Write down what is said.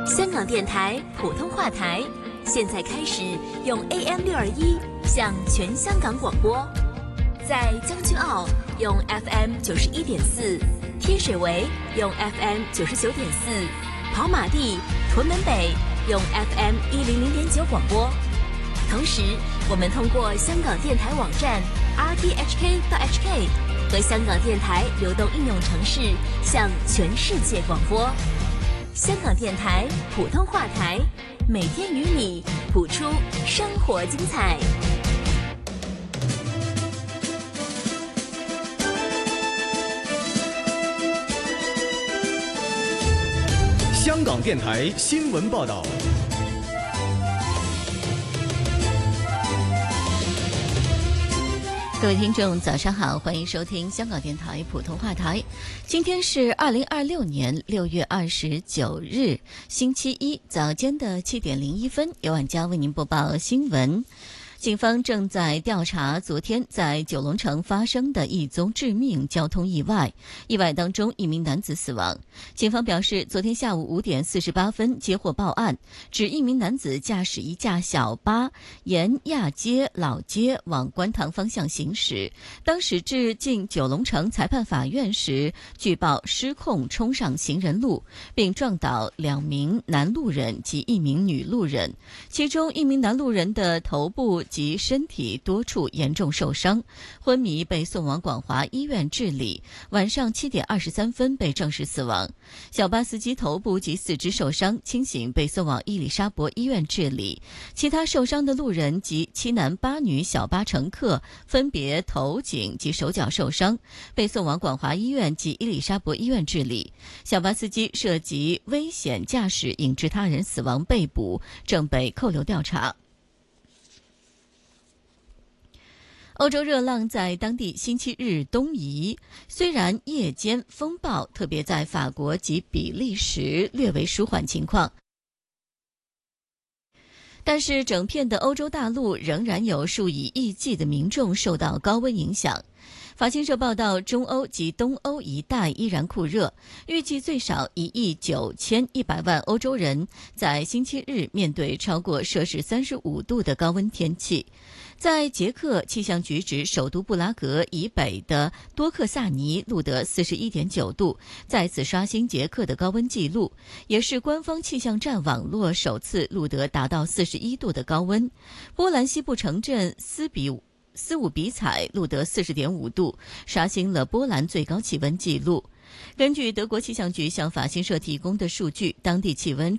香港电台普通话台现在开始用 AM621 向全香港广播，在将军澳用 FM91.4， 天水围用 FM99.4， 跑马地、屯门北用 FM100.9 广播。同时，我们通过香港电台网站 rthk.hk 和香港电台流动应用程式向全世界广播。香港电台普通话台，每天与你谱出生活精彩。 香港电台新闻报道。 各位听众早上好，欢迎收听香港电台普通话台。今天是2026年6月29日星期一早间的7点01分，由晚佳为您播报新闻。警方正在调查昨天在九龙城发生的一宗致命交通意外，意外当中一名男子死亡。警方表示，昨天下午5点48分接获报案，指一名男子驾驶一架小巴沿亚街老街往观塘方向行驶，当时至近九龙城裁判法院时，据报失控冲上行人路，并撞倒2名男路人及1名女路人，其中1名男路人的头部及身体多处严重受伤，昏迷被送往广华医院治理，晚上7点23分被证实死亡。小巴司机头部及四肢受伤，清醒被送往伊丽莎白医院治理。其他受伤的路人及7男8女小巴乘客分别头颈及手脚受伤，被送往广华医院及伊丽莎白医院治理。小巴司机涉及危险驾驶引致他人死亡被捕，正被扣留调查。欧洲热浪在当地星期日东移，虽然夜间风暴特别在法国及比利时略为舒缓情况，但是整片的欧洲大陆仍然有数以亿计的民众受到高温影响。法新社报道，中欧及东欧一带依然酷热，预计最少19100万欧洲人在星期日面对超过摄氏35度的高温天气。在捷克气象局指，首都布拉格以北的多克萨尼录得41.9度，再次刷新捷克的高温纪录，也是官方气象站网络首次录得达到41度的高温。波兰西部城镇斯伍比采录得40.5度，刷新了波兰最高气温纪录。根据德国气象局向法新社提供的数据，当地气温